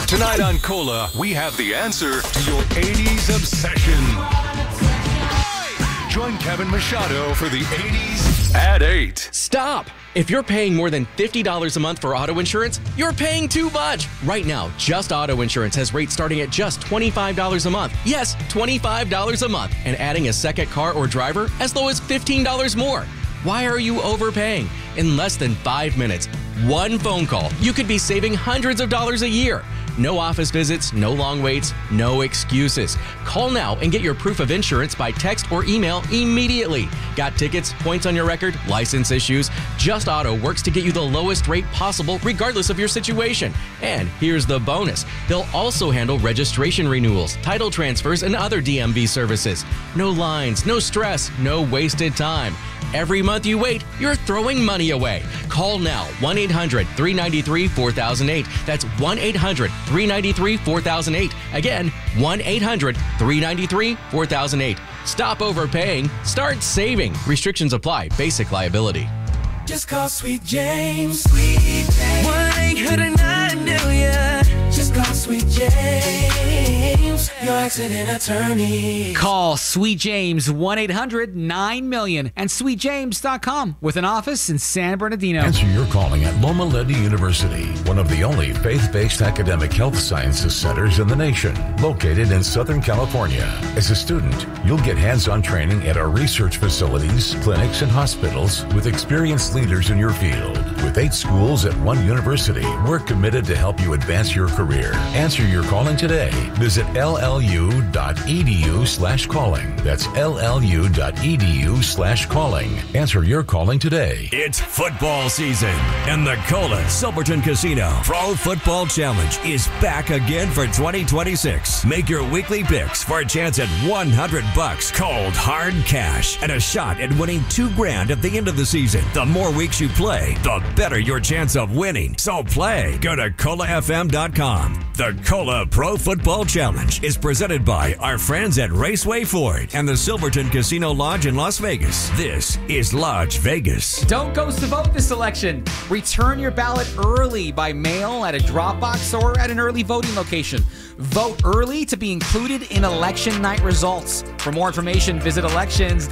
Tonight on Cola, we have the answer to your 80s obsession. Join Kevin Machado for the 80s at 8. Stop! If you're paying more than $50 a month for auto insurance, you're paying too much. Right now, Just Auto Insurance has rates starting at just $25 a month. Yes, $25 a month. And adding a second car or driver as low as $15 more. Why are you overpaying? In less than 5 minutes, one phone call, you could be saving hundreds of dollars a year. No office visits, no long waits, no excuses. Call now and get your proof of insurance by text or email immediately. Got tickets, points on your record, license issues? Just Auto works to get you the lowest rate possible regardless of your situation. And here's the bonus. They'll also handle registration renewals, title transfers, and other DMV services. No lines, no stress, no wasted time. Every month you wait, you're throwing money away. Call now, 1-800-393-4008. That's 1-800-393-4008. Again, 1-800-393-4008. Stop overpaying. Start saving. Restrictions apply. Basic liability. Just call Sweet James. Sweet James. 1-800-9-million. Just call Sweet James, your accident attorney. Call Sweet James, 1-800-9-million, and sweetjames.com with an office in San Bernardino. Answer your calling at Loma Linda University, one of the only faith-based academic health sciences centers in the nation, located in Southern California. As a student, you'll get hands-on training at our research facilities, clinics, and hospitals with experienced leaders in your field. With 8 schools at one university, we're committed to help you advance your career. Answer your calling today. Visit llu.edu/calling. That's llu.edu/calling. Answer your calling today. It's football season, and the Cola Silverton Casino Pro Football Challenge is back again for 2026. Make your weekly picks for a chance at $100 cold hard cash and a shot at winning $2,000 at the end of the season. The more weeks you play, the better your chance of winning. So play. Go to colafm.com. The Cola Pro Football Challenge is presented by our friends at Raceway Ford and the Silverton Casino Lodge in Las Vegas. This is Lodge Vegas. Don't ghost the vote this election. Return your ballot early by mail at a drop box or at an early voting location. Vote early to be included in election night results. For more information, visit elections.